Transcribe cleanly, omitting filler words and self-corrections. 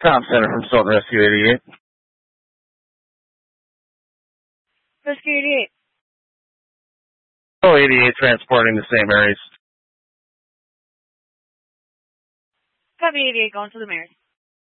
Tom Center from Salt Rescue 88. Rescue 88. Oh, 88 transporting the St. Mary's. Copy 88 going to the Mary's.